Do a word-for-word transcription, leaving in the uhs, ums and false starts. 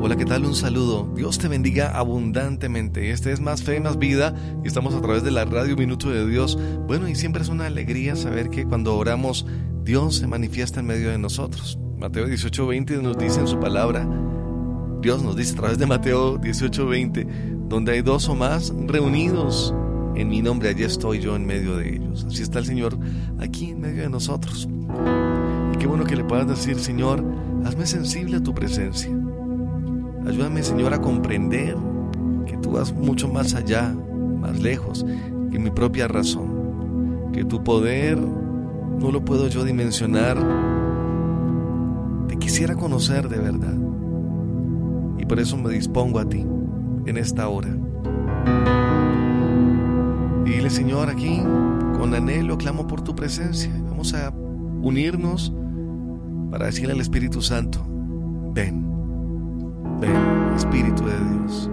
Hola, ¿qué tal? Un saludo. Dios te bendiga abundantemente. Este es Más Fe, Más Vida y estamos a través de la radio Minuto de Dios. Bueno, y siempre es una alegría saber que cuando oramos, Dios se manifiesta en medio de nosotros. Mateo dieciocho veinte nos dice en su palabra, Dios nos dice a través de Mateo dieciocho veinte, donde hay dos o más reunidos en mi nombre, allí estoy yo en medio de ellos. Así está el Señor aquí en medio de nosotros. Y qué bueno que le puedas decir, Señor, hazme sensible a tu presencia. Ayúdame, Señor, a comprender que tú vas mucho más allá, más lejos que mi propia razón, que tu poder no lo puedo yo dimensionar. Te quisiera conocer de verdad y por eso me dispongo a ti en esta hora. Y dile, Señor, aquí con anhelo clamo por tu presencia. Vamos a unirnos para decirle al Espíritu Santo, ven. Ven, Espíritu de Dios.